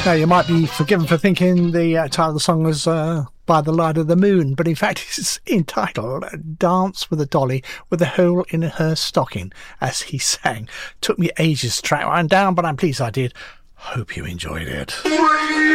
Now, you might be forgiven for thinking the title of the song was By the Light of the Moon, but in fact it's entitled Dance with a Dolly with a Hole in Her Stocking, as he sang. Took me ages to track one down, but I'm pleased I did. Hope you enjoyed it.